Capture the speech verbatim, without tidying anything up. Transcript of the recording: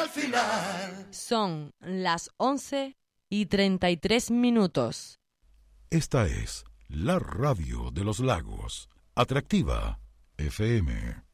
al final. Son las once y treinta y tres minutos. Esta es la radio de los lagos, Atractiva F M.